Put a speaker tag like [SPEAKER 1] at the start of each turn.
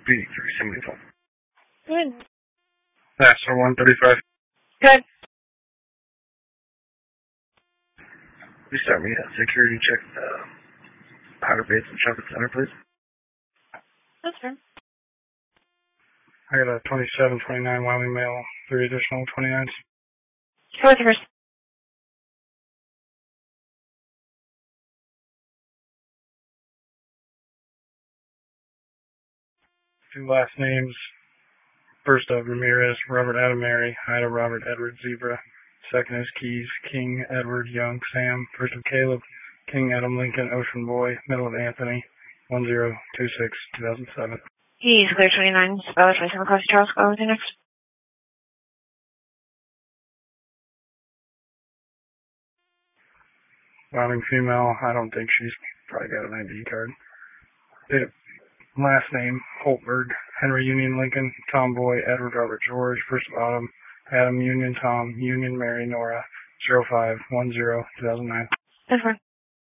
[SPEAKER 1] B375.
[SPEAKER 2] Good.
[SPEAKER 1] National 135.
[SPEAKER 2] Good.
[SPEAKER 1] Please start me at security check Powder Base and Shopping Center, please.
[SPEAKER 2] That's fair.
[SPEAKER 1] I got a 2729 Wyoming mail, 3 additional 29s.
[SPEAKER 2] Go with yours.
[SPEAKER 1] Two last names. First of Ramirez, Robert Adam Mary, Ida Robert Edward Zebra. Second is Keys, King Edward Young Sam. First of Caleb, King Adam Lincoln Ocean Boy. Middle of Anthony, 1026-2007.
[SPEAKER 2] He's clear 29. Spell 27 across Charles. Go with you next.
[SPEAKER 1] Wyoming female, I don't think she's probably got an ID card. Last name, Holtberg, Henry Union Lincoln, Tomboy, Edward Robert George, First of Autumn, Adam Union Tom, Union Mary Nora, 0510-2009.
[SPEAKER 2] That's fine.